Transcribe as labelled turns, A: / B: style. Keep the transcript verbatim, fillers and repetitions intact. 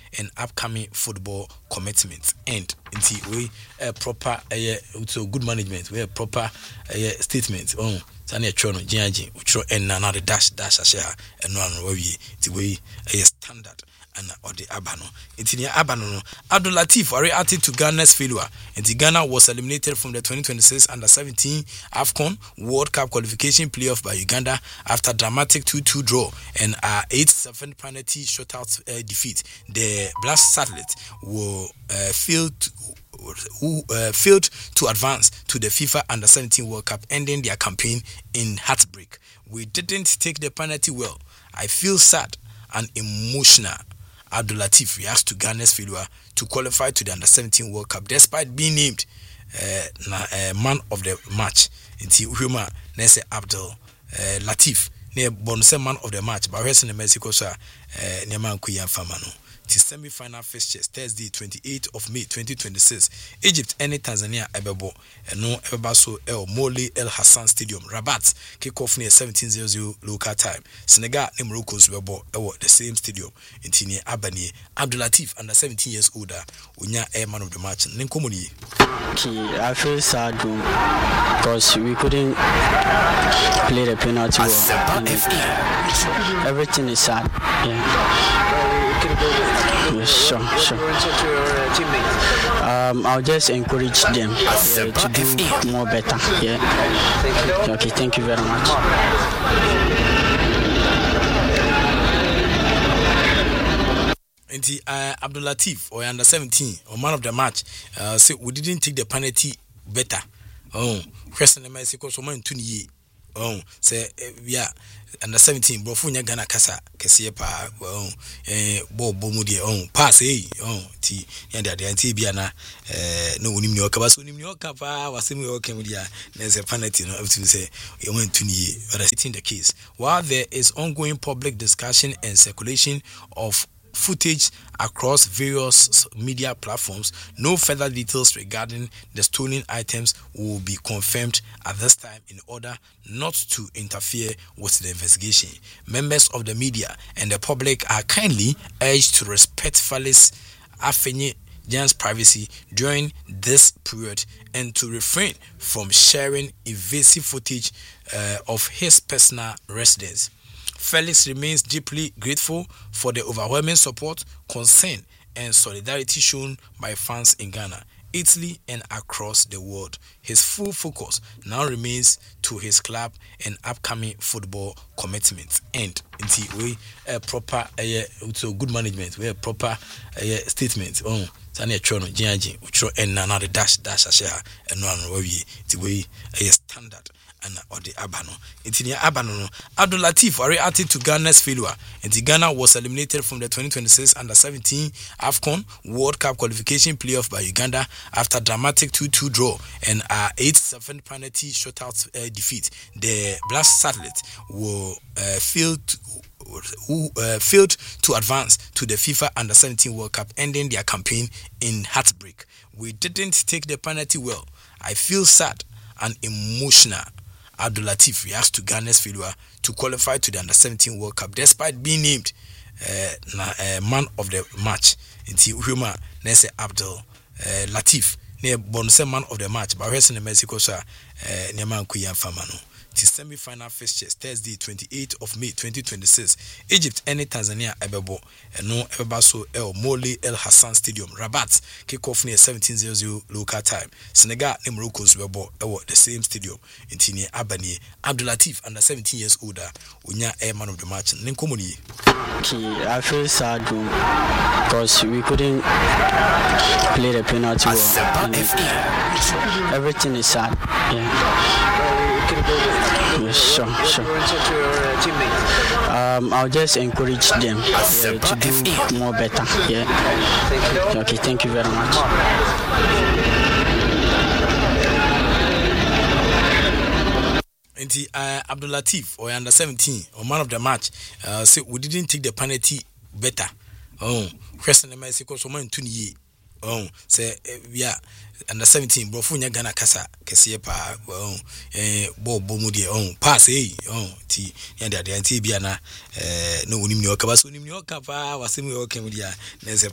A: and upcoming football commitments. And until we a proper a so good management, we a proper a statement. Oh, Sanya Chono, Jianji, Uchro, and another dash dash ashare and one way the way a standard. And or the Abano. It's in Abano. Abdul Latif are reacting to Ghana's failure. And the Ghana was eliminated from the twenty twenty-six under seventeen AFCON World Cup qualification playoff by Uganda after dramatic two two draw and a eight seven penalty shootout uh, defeat. The Black Satellite will uh, failed to, who uh, failed to advance to the FIFA under seventeen World Cup, ending their campaign in heartbreak. We didn't take the penalty well. I feel sad and emotional. Abdul Latif reacts to Ghana's failure to qualify to the under seventeen World Cup despite being named uh, na, uh, man of the match. Inti Huma Nese Abdul uh, Latif ne bonse man of the match, but we're in Mexico, sir. Neman Kuyan Famano. The semi-final fixtures Thursday, twenty-eighth of May, twenty twenty-six. Egypt and Tanzania Ebebo and no Ebaso El Mole El Hassan Stadium. Rabat kick off near seventeen hundred local time. Senegal and Morocco's Webo Ewo the same stadium. In Tini Abani Abdul Latif under seventeen years older. Unya a man of the match. Ninkomoni.
B: Okay, I feel sad because we couldn't play the penalty well. Everything is sad. Yeah. Yes, sure, sure. Um, I'll just encourage them uh, to do more better. Yeah. Okay, thank you very much.
A: And uh, Abdul Latif, or under seventeen, or man of the match, uh, say we didn't take the penalty better. Oh, question the Mexico, so man twenty. Oh, say we are under seventeen. Brofunya Ghana Kasa, Kessie Pa, oh, eh, Bob Bomudi, oh, pass, eh, oh, T, and the anti Biana, eh, no, New York, was New York, was in New York, there's a penalty, no, to say, you went to me, but I sit in the case. While there is ongoing public discussion and circulation of footage across various media platforms, no further details regarding the stolen items will be confirmed at this time in order not to interfere with the investigation. Members of the media and the public are kindly urged to respect Fali's Afenye Jan's privacy during this period and to refrain from sharing invasive footage uh, of his personal residence. Felix remains deeply grateful for the overwhelming support, concern, and solidarity shown by fans in Ghana, Italy, and across the world. His full focus now remains to his club and upcoming football commitments. And until we a proper uh, so good management, we a proper uh, statement. Oh, Sanya Chono, Jianji, Uchro, and another dash dash ashare and one way the way a standard. And or the Abano. It's in Abano. Abdul Latif are reacting to Ghana's failure. And the Ghana was eliminated from the twenty twenty-six under seventeen AFCON World Cup qualification playoff by Uganda after dramatic two two draw and a eight seven penalty shootout uh, defeat. The Black Satellite will uh, fail to, who uh, failed to advance to the FIFA under seventeen World Cup, ending their campaign in heartbreak. We didn't take the penalty well. I feel sad and emotional. Abdul Latif reacts to Ghana's failure to qualify to the under seventeen World Cup despite being named uh, na, uh, man of the match. Inti Huma Nese Abdul uh, Latif ne bonse man of the match, but we're in Mexico, sir. Neman Kuyan Famano. The semi-final fixtures Thursday, twenty-eighth of May, twenty twenty-six. Egypt and Tanzania Ebebo and no Ebaso El Mole El Hassan Stadium. Rabat kick off near seventeen hundred local time. Senegal and Morocco's Webo Ewo the same stadium. In Tini Abani Abdul Latif under seventeen years older. Unya a man of the match. Ninkomoni.
B: Okay, I feel sad because we couldn't play the penalty well. Everything is sad. Yeah. Yes, sure, sure. Um, I'll just encourage them uh, to do more better. Yeah. Okay, thank you very much.
A: And uh, Abdul Latif, or under seventeen, or man of the match, uh, say we didn't take the penalty better. Oh, question the Mexico, so man twenty. Oh, say we are under seventeen. Brofunya Ghana Kasa, Kessie Pa, oh, eh, Bob Bomudi, oh, pass, eh, oh, T, and the anti Biana, eh, no New York, was New York, was in New York, there's a